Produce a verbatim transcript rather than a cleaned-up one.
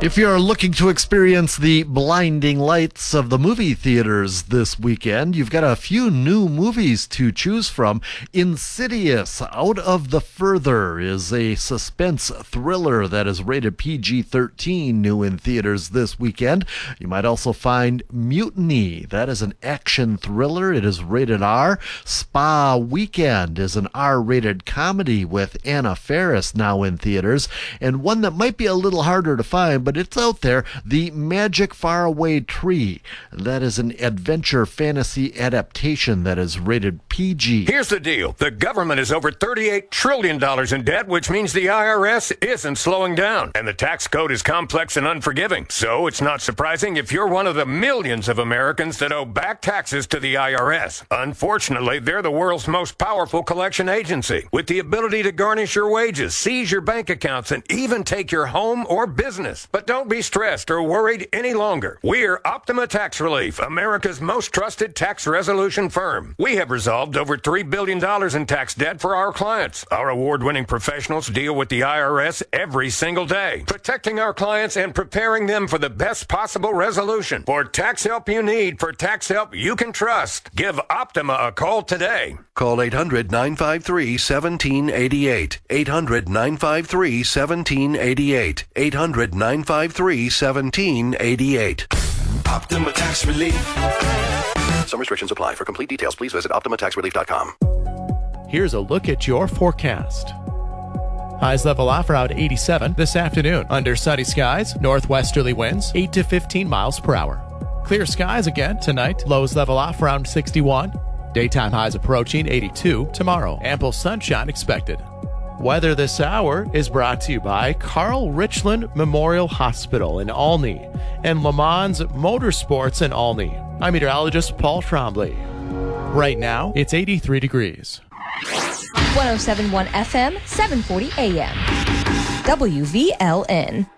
If you're looking to experience the blinding lights of the movie theaters this weekend, you've got a few new movies to choose from. Insidious, Out of the Further, is a suspense thriller that is rated P G thirteen, new in theaters this weekend. You might also find Mutiny. That is an action thriller. It is rated R. Spa Weekend is an R-rated comedy with Anna Faris, now in theaters. And one that might be a little harder to find, but it's out there, The Magic Faraway Tree. That is an adventure fantasy adaptation that is rated P G. Here's the deal. The government is over thirty-eight trillion dollars in debt, which means the I R S isn't slowing down. And the tax code is complex and unforgiving. So it's not surprising if you're one of the millions of Americans that owe back taxes to the I R S. Unfortunately, they're the world's most powerful collection agency, with the ability to garnish your wages, seize your bank accounts, and even take your home or business. But don't be stressed or worried any longer. We're Optima Tax Relief, America's most trusted tax resolution firm. We have resolved over three billion dollars in tax debt for our clients. Our award-winning professionals deal with the I R S every single day, protecting our clients and preparing them for the best possible resolution. For tax help you need, for tax help you can trust, give Optima a call today. Call eight hundred, nine five three, one seven eight eight. eight hundred, nine five three, one seven eight eight. eight hundred, nine five three, one seven eight eight. Optima Tax Relief. Some restrictions apply. For complete details, please visit optima tax relief dot com. Here's a look at your forecast. Highs level off around eighty-seven this afternoon. Under sunny skies, northwesterly winds eight to fifteen miles per hour. Clear skies again tonight. Lows level off around sixty-one. Daytime highs approaching eighty-two tomorrow. Ample sunshine expected. Weather this hour is brought to you by Carl Richland Memorial Hospital in Olney and Le Mans Motorsports in Olney. I'm meteorologist Paul Trombley. Right now, it's eighty-three degrees. one oh seven point one F M, seven forty A M. W V L N.